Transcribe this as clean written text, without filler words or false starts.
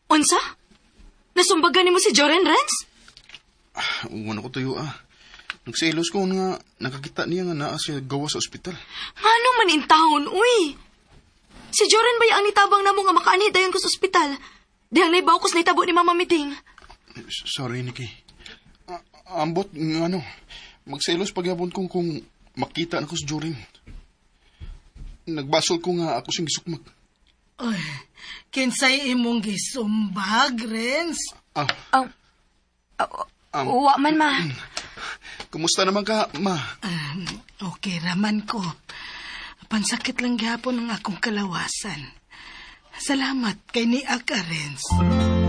Unsa? Nasumbagan ni mo si Joren, Renz? Uwan ako tayo Nagselos ko nga nakakita niya nga naa siya gawa sa ospital. Ano man intahon, uy? Si Joren ba yung nitabang na mo nga makaani dayon ko sa ospital? Dihang naibaw ko sa naitabo ni Mama Miding. Sorry, Nikki. Ambot, magselos pagyapon kung makita na ko si Joren. Nagbasol ko nga ako siyang gisukmag. Ay, kinsay imong gisumbag, Renz? Uwa man, Ma. Kumusta naman ka, Ma? Okay raman ko. Pansakit lang gihapon ang akong kalawasan. Salamat kay ni Aka, Renz.